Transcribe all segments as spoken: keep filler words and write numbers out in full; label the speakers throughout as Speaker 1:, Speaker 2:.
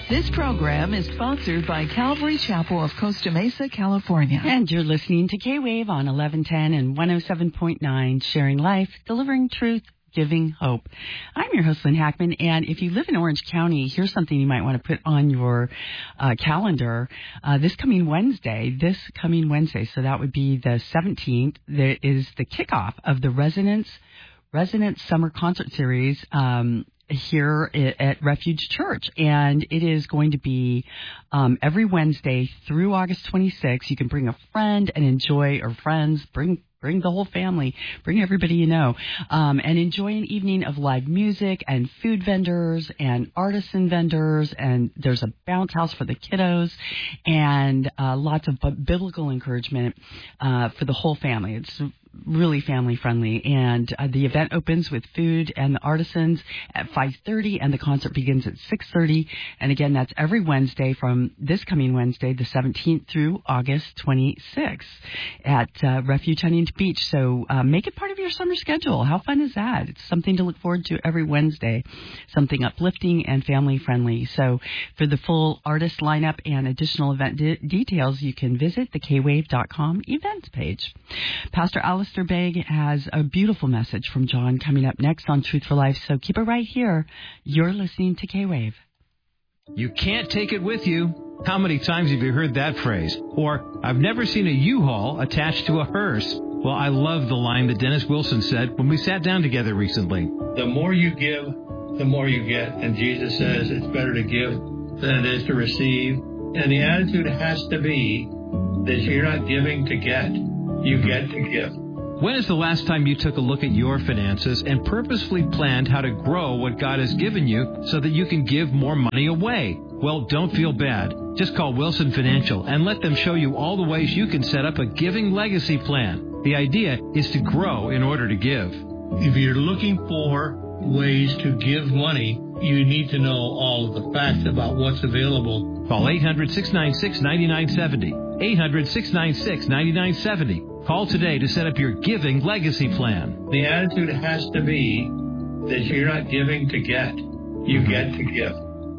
Speaker 1: This program is sponsored by Calvary Chapel of Costa Mesa, California.
Speaker 2: And you're listening to K-Wave on eleven ten and one oh seven point nine, sharing life, delivering truth, giving hope. I'm your host, Lynn Hackman, and if you live in Orange County, here's something you might want to put on your uh, calendar. Uh, this coming Wednesday, this coming Wednesday, so that would be the seventeenth, there is the kickoff of the Resonance, Resonance Summer Concert Series, um, here at Refuge Church, and it is going to be um, every Wednesday through August twenty-sixth. You can bring a friend and enjoy, or friends, bring bring the whole family, bring everybody you know, um, and enjoy an evening of live music and food vendors and artisan vendors, and there's a bounce house for the kiddos, and uh, lots of biblical encouragement uh, for the whole family. It's really family friendly, and uh, the event opens with food and the artisans at five thirty, and the concert begins at six thirty. And again, that's every Wednesday from this coming Wednesday, the seventeenth, through August twenty-sixth at uh, Refuge Huntington Beach. So uh, make it part of your summer schedule. How fun is that? It's something to look forward to every Wednesday, something uplifting and family friendly. So for the full artist lineup and additional event de- details, you can visit the k wave dot com events page. Pastor Alistair Begg has a beautiful message from John coming up next on Truth for Life, so keep it right here. You're listening to K-Wave.
Speaker 3: You can't take it with you. How many times have you heard that phrase? Or, I've never seen a U-Haul attached to a hearse. Well, I love the line that Dennis Wilson said when we sat down together recently.
Speaker 4: The more you give, the more you get. And Jesus says it's better to give than it is to receive. And the attitude has to be that you're not giving to get. You get to give.
Speaker 3: When is the last time you took a look at your finances and purposefully planned how to grow what God has given you so that you can give more money away? Well, don't feel bad. Just call Wilson Financial and let them show you all the ways you can set up a giving legacy plan. The idea is to grow in order to give.
Speaker 4: If you're looking for ways to give money, you need to know all of the facts about what's available.
Speaker 3: Call eight hundred, six nine six, nine nine seven zero. eight hundred, six nine six, nine nine seven zero. Call today to set up your giving legacy plan.
Speaker 4: The attitude has to be that you're not giving to get. You get to give.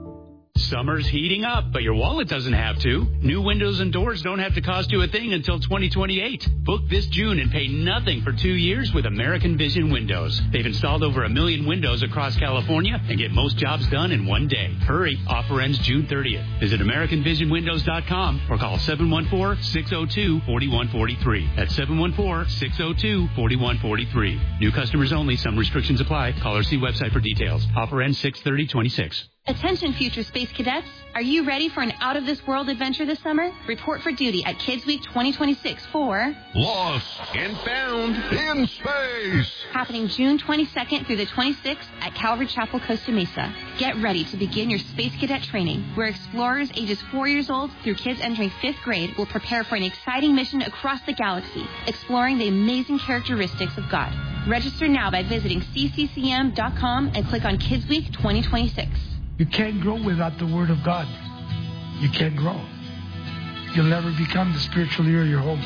Speaker 5: Summer's heating up, but your wallet doesn't have to. New windows and doors don't have to cost you a thing until twenty twenty-eight. Book this June and pay nothing for two years with American Vision Windows. They've installed over a million windows across California and get most jobs done in one day. Hurry, offer ends June thirtieth. Visit American Vision Windows dot com or call seven one four, six zero two, four one four three. That's seven one four, six zero two, four one four three. New customers only. Some restrictions apply. Call or see website for details. Offer ends six thirty twenty-six.
Speaker 6: Attention, future space cadets. Are you ready for an out-of-this-world adventure this summer? Report for duty at Kids Week twenty twenty-six for
Speaker 7: Lost and Found in Space.
Speaker 6: Happening June twenty-second through the twenty-sixth at Calvary Chapel, Costa Mesa. Get ready to begin your space cadet training, where explorers ages four years old through kids entering fifth grade will prepare for an exciting mission across the galaxy, exploring the amazing characteristics of God. Register now by visiting c c c m dot com and click on Kids Week twenty twenty-six.
Speaker 8: You can't grow without the Word of God. You can't grow. You'll never become the spiritual leader of your home.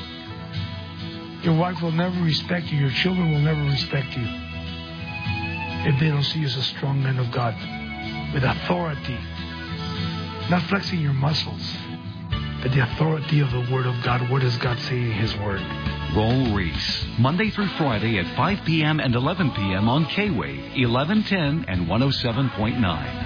Speaker 8: Your wife will never respect you. Your children will never respect you if they don't see you as a strong man of God with authority. Not flexing your muscles, but the authority of the Word of God. What does God say in His Word?
Speaker 9: Roll Reese, Monday through Friday at five p.m. and eleven p.m. on K-Wave, eleven ten and one oh seven point nine.